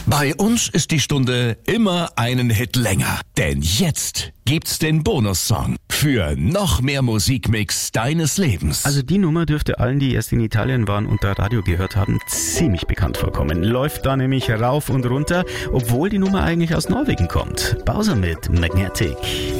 Bei uns ist die Stunde immer einen Hit länger. Denn jetzt gibt's den Bonussong für noch mehr Musikmix deines Lebens. Also die Nummer dürfte allen, die erst in Italien waren und da Radio gehört haben, ziemlich bekannt vorkommen. Läuft da nämlich rauf und runter, obwohl die Nummer eigentlich aus Norwegen kommt. Bowser mit Magnetic.